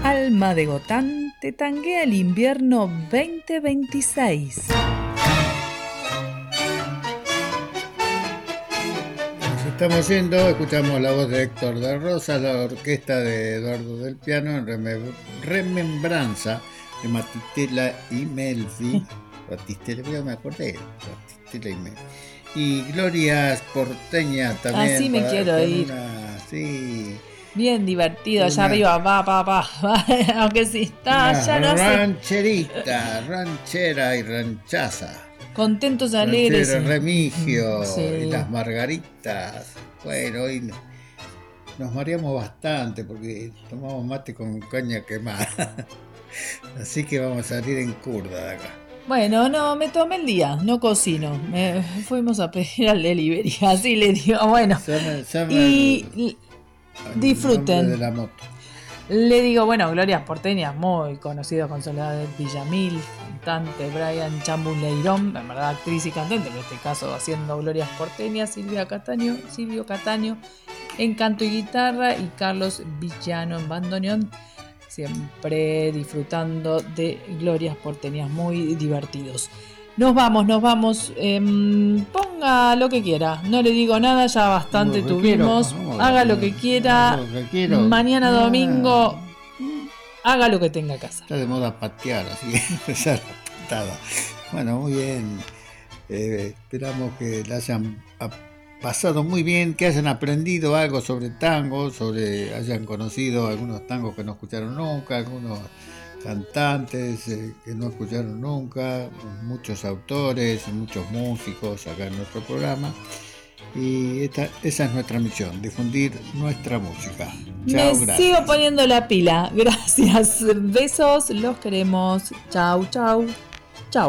Alma de Gotán te tanguea el invierno 2026. Nos estamos yendo, escuchamos la voz de Héctor de Rosa, la orquesta de Eduardo del Piano en remembranza de Matistela y Melfi. Matistela, me acordé, Matistela y Melfi. Y Glorias Porteñas también. Así me quiero ir. Sí. Bien divertido, allá arriba, va. Aunque sí está, ya no sé. Ranchera y ranchaza. Contentos, alegres. Ranchero Remigio Sí. y las margaritas. Bueno, hoy nos mareamos bastante porque tomamos mate con caña quemada. Así que vamos a salir en curda de acá. Bueno, no, me tomé el día, no cocino. Fuimos a pedir al delivery, así le digo, bueno. Y disfruten. De la moto. Le digo, bueno, Glorias Porteñas, muy conocido con Soledad Villamil, cantante, Brian Chambuleirón, en verdad actriz y cantante, en este caso haciendo Glorias Porteñas, Silvio Cataño en canto y guitarra y Carlos Villano en bandoneón, siempre disfrutando de Glorias Porteñas, muy divertidos. Nos vamos. Ponga lo que quiera. No le digo nada, ya bastante tuvimos. Haga lo que quiera. Mañana domingo, haga lo que tenga que hacer. Está de moda patear, así que empezar la patada. Bueno, muy bien. Esperamos que la hayan pasado muy bien, que hayan aprendido algo sobre tango, hayan conocido algunos tangos que no escucharon nunca, algunos cantantes que no escucharon nunca, muchos autores, muchos músicos acá en nuestro programa. Y esa es nuestra misión, difundir nuestra música. Chao, gracias. Sigo poniendo la pila. Gracias. Besos, los queremos. Chau.